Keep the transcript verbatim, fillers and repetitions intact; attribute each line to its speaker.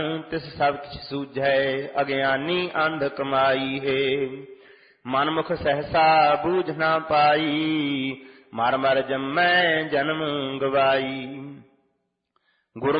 Speaker 1: ਤਿਸ ਸਭ ਕਿਛ ਸੂਝੈ ਅਗਿਆਨੀ ਅੰਧ ਕਮਾਈ ਹੈ। ਮਨਮੁਖ ਸਹਸਾ ਬੂਝ ਨਾ ਪਾਈ ਮਰ ਮਰ ਜੰਮੈ ਜਨਮ ਗਵਾਈ।